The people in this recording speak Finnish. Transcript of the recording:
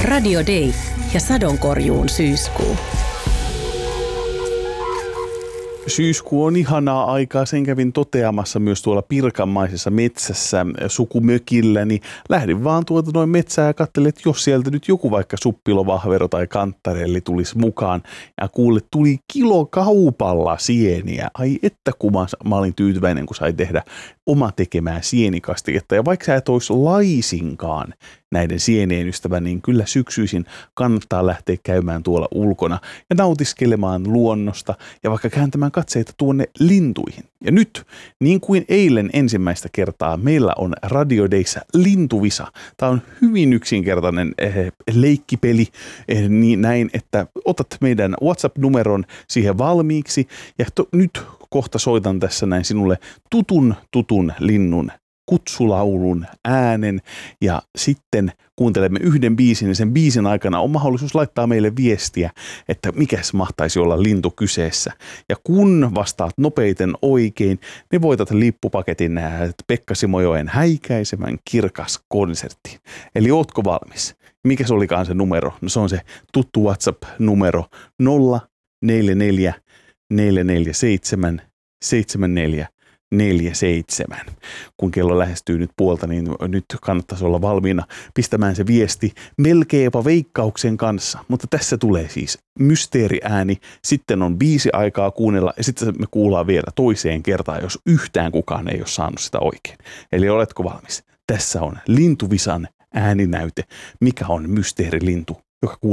Radio Day ja sadonkorjuun syyskuu. Syyskuu on ihanaa aikaa, sen kävin toteamassa myös tuolla pirkanmaisessa metsässä sukumökilläni. Lähdin vaan noin metsää ja katselin, että jos sieltä nyt joku vaikka suppilovahvero tai kanttarelli tulisi mukaan. Ja kuule, tuli kilokaupalla sieniä. Ai että kun mä olin tyytyväinen, kun sai tehdä oma tekemää sienikastiketta. Ja vaikka sä et olisi laisinkaan näiden sienien ystävä, niin kyllä syksyisin kannattaa lähteä käymään tuolla ulkona ja nautiskelemaan luonnosta ja vaikka kääntämään katseita tuonne lintuihin. Ja nyt, niin kuin eilen ensimmäistä kertaa, meillä on Radio Dayssä lintuvisa. Tämä on hyvin yksinkertainen leikkipeli, niin näin, että otat meidän WhatsApp-numeron siihen valmiiksi ja nyt kohta soitan tässä näin sinulle tutun linnun kutsulaulun äänen ja sitten kuuntelemme yhden biisin ja sen biisin aikana on mahdollisuus laittaa meille viestiä, että mikäs mahtaisi olla lintu kyseessä. Ja kun vastaat nopeiten oikein, niin voitat lippupaketin Pekka Simojoen häikäisemän kirkas konserttiin. Eli ootko valmis? Mikä se olikaan se numero? No se on se tuttu WhatsApp-numero 044 447 7447. Kun kello lähestyy nyt puolta, niin nyt kannattaisi olla valmiina pistämään se viesti melkein jopa veikkauksen kanssa. Mutta tässä tulee siis mysteeriääni, sitten on 5 aikaa kuunnella ja sitten me kuullaan vielä toiseen kertaan, jos yhtään kukaan ei ole saanut sitä oikein. Eli oletko valmis? Tässä on lintuvisan ääninäyte. Mikä on mysteerilintu, joka